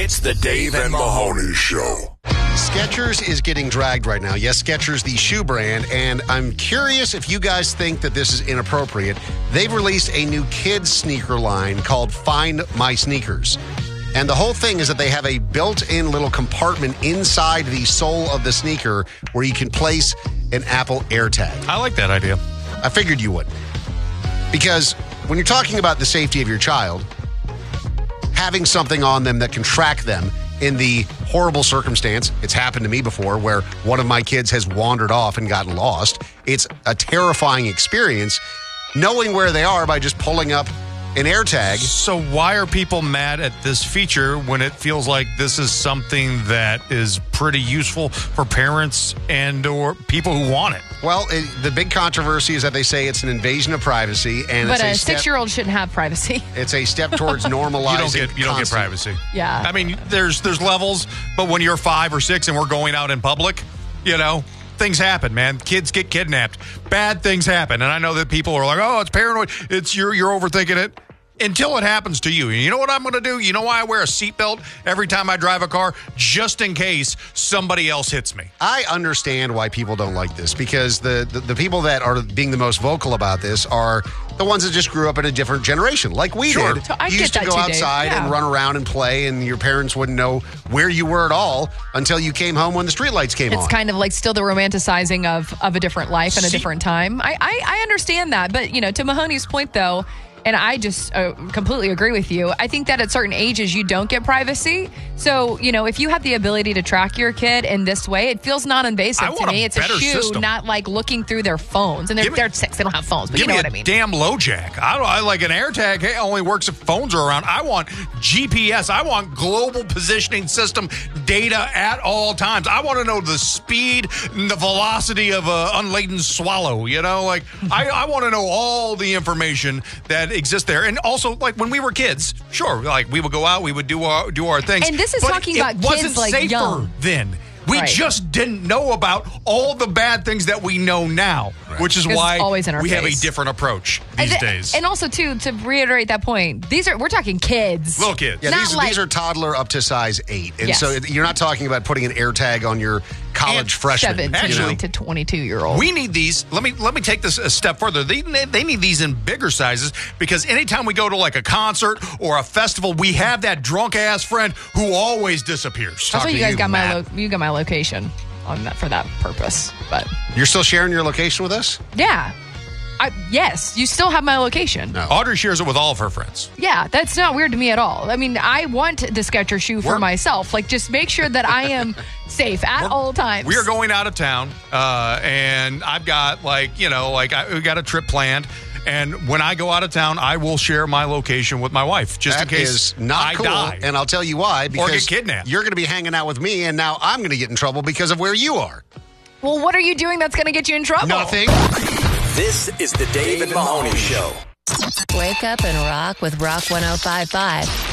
It's the Dave and Mahoney Show. Skechers is getting dragged right now. Yes, Skechers, the shoe brand. And I'm curious if you guys think that this is inappropriate. They've released a new kids sneaker line called Find My Sneakers. And the whole thing is that they have a built-in little compartment inside the sole of the sneaker where you can place an Apple AirTag. I like that idea. I figured you would. Because when you're talking about the safety of your child, having something on them that can track them in the horrible circumstance, it's happened to me before, where one of my kids has wandered off and gotten lost. It's a terrifying experience knowing where they are by just pulling up an AirTag. So why are people mad at this feature when it feels like this is something that is pretty useful for parents and or people who want it? Well, the big controversy is that they say it's an invasion of privacy, and but it's a 6-year-old shouldn't have privacy. It's a step towards normalizing. You don't get privacy. Yeah. I mean, there's levels, but when you're 5 or 6 and we're going out in public, things happen, man. Kids get kidnapped. Bad things happen. And I know that people are like, oh, it's paranoid. It's you're overthinking it. Until it happens to you. And you know what I'm going to do? You know why I wear a seatbelt every time I drive a car? Just in case somebody else hits me. I understand why people don't like this, because the people that are being the most vocal about this are the ones that just grew up in a different generation, like we did. So I you used get to that go too, outside Dave. and Yeah. run around and play, and your parents wouldn't know where you were at all until you came home when the streetlights came on. It's kind of like still the romanticizing of a different life and a different time. I understand that. But, to Mahoney's point, though, and I just completely agree with you. I think that at certain ages, you don't get privacy. So, if you have the ability to track your kid in this way, it feels non-invasive to me. It's a shoe, system. not like looking through their phones. And they're 6. They don't have phones, but you know what I mean. Damn low jack. I like an AirTag. Hey, only works if phones are around. I want GPS. I want global positioning system data at all times. I want to know the speed and the velocity of an unladen swallow. I want to know all the information that exists there. And also, like when we were kids, sure, like we would go out, we would do our things. And this is talking about kids like safer young. then. We Right. just didn't know about all the bad things that we know now, which is why always in our we have a face. different approach these days. And also, too, to reiterate that point, we're talking kids. Little kids. Yeah, Not these are toddler up to size 8. And Yes. so you're not talking about putting an AirTag on your college freshman. 17 to 22-year-old. We need these. Let me take this a step further. They need these in bigger sizes, because anytime we go to like a concert or a festival, we have that drunk ass friend who always disappears. That's why you to guys you, got Matt. you got my location on that for that purpose. But You're still sharing your location with us? yeah, yes, you still have my location. No. Audrey shares it with all of her friends. Yeah, that's not weird to me at all. I mean, I want the Skechers shoe for We're- myself. Like, just make sure that I am safe at all times. We are going out of town, and I've got we got a trip planned. And when I go out of town, I will share my location with my wife, just in That case is not I cool, die. and I'll tell you why. Because get kidnapped. You're going to be hanging out with me, and now I'm going to get in trouble because of where you are. Well, what are you doing that's going to get you in trouble? Nothing. This is the Dave and Mahoney Show. Wake up and rock with Rock 105.5.